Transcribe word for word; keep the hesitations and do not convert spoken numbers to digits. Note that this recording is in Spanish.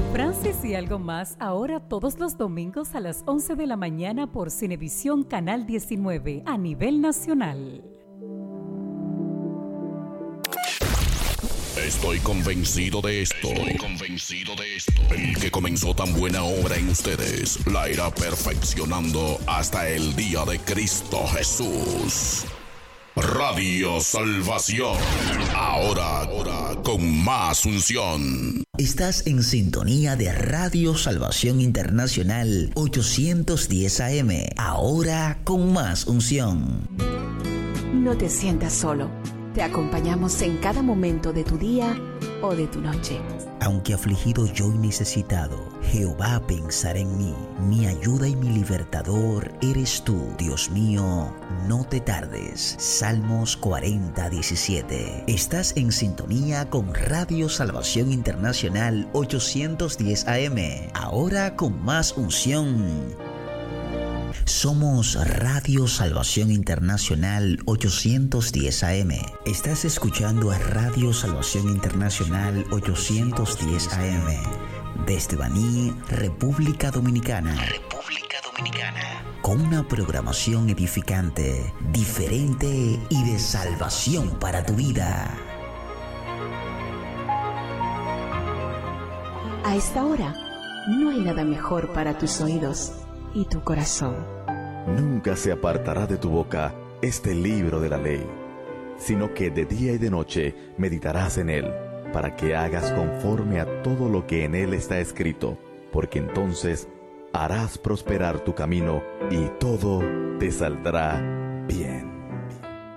Francis y algo más, ahora todos los domingos a las once de la mañana por Cinevisión Canal diecinueve a nivel nacional. Estoy convencido de esto. Estoy convencido de esto. El que comenzó tan buena obra en ustedes la irá perfeccionando hasta el día de Cristo Jesús. Radio Salvación. Ahora, ahora, con más unción. Estás en sintonía de Radio Salvación Internacional ochocientos diez A M. Ahora con más unción. No te sientas solo. Te acompañamos en cada momento de tu día o de tu noche. Aunque afligido yo y necesitado, Jehová pensará en mí. Mi ayuda y mi libertador eres tú, Dios mío. No te tardes. Salmos cuarenta, diecisiete. Estás en sintonía con Radio Salvación Internacional ochocientos diez A M. Ahora con más unción. Somos Radio Salvación Internacional ochocientos diez A M. Estás escuchando a Radio Salvación Internacional ochocientos diez A M. Desde Baní, República Dominicana. República Dominicana. Con una programación edificante, diferente y de salvación para tu vida. A esta hora, no hay nada mejor para tus oídos y tu corazón. Nunca se apartará de tu boca este libro de la ley, sino que de día y de noche meditarás en él, para que hagas conforme a todo lo que en él está escrito, porque entonces harás prosperar tu camino y todo te saldrá bien.